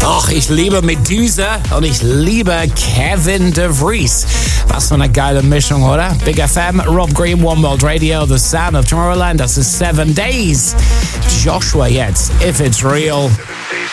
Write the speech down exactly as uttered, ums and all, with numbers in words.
Ach, ich liebe Medusa und ich liebe Kevin DeVries. Was für eine geile Mischung, oder? Big F M, Rob Green, One World Radio, The Sound of Tomorrowland. Das ist Seven Days. Joshua jetzt, If It's Real.